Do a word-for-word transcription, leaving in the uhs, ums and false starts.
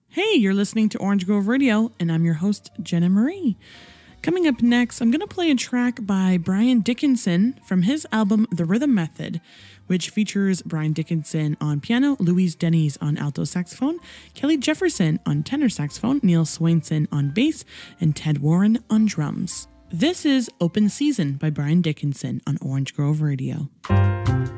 Hey, you're listening to Orange Grove Radio, and I'm your host, Jenna Marie. Coming up next, I'm going to play a track by Brian Dickinson from his album The Rhythm Method, which features Brian Dickinson on piano, Louise Denny's on alto saxophone, Kelly Jefferson on tenor saxophone, Neil Swainson on bass, and Ted Warren on drums. This is Open Season by Brian Dickinson on Orange Grove Radio.